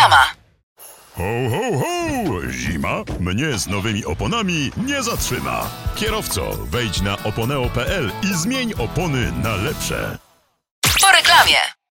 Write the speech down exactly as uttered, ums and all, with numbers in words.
Reklama. Ho, ho, ho! Zima mnie z nowymi oponami nie zatrzyma. Kierowco, wejdź na oponeo kropka pe el i zmień opony na lepsze. Po reklamie.